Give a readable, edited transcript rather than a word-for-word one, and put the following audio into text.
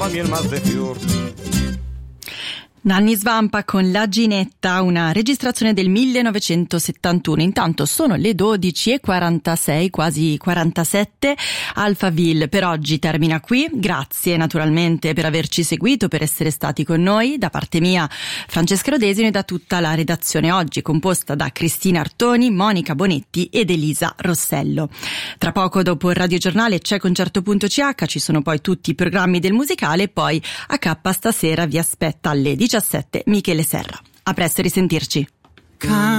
la miel más de fior. Nanni Svampa con La Ginetta, una registrazione del 1971. Intanto sono le 12:46, quasi 47. Alphaville per oggi termina qui. Grazie naturalmente per averci seguito, per essere stati con noi. Da parte mia, Francesca Rodesino, e da tutta la redazione, oggi composta da Cristina Artoni, Monica Bonetti ed Elisa Rossello. Tra poco, dopo il radiogiornale, c'è Concerto.ch, ci sono poi tutti i programmi del musicale, e poi a K stasera vi aspetta alle 17 Michele Serra. A presto, risentirci.